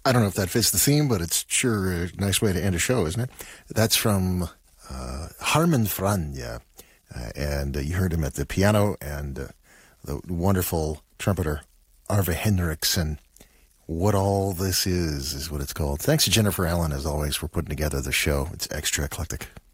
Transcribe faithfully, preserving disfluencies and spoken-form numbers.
I don't know if that fits the theme, but it's sure a nice way to end a show, isn't it? That's from uh, Harman Franja, uh, and uh, you heard him at the piano, and uh, the wonderful trumpeter Arve Henriksen. What All This Is is what it's called. Thanks to Jennifer Allen, as always, for putting together the show. It's extra eclectic.